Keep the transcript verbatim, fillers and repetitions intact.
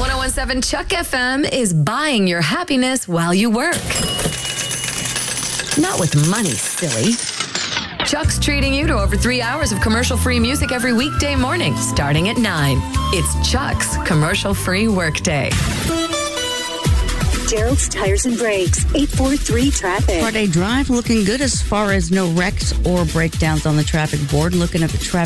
one oh one seven Chuck F M is buying your happiness while you work. Not with money, silly. Chuck's treating you to over three hours of commercial-free music every weekday morning, starting at nine. It's Chuck's commercial-free workday. Gerald's Tires and Brakes, eight four three traffic. Friday drive looking good as far as no wrecks or breakdowns on the traffic board. Looking at the traffic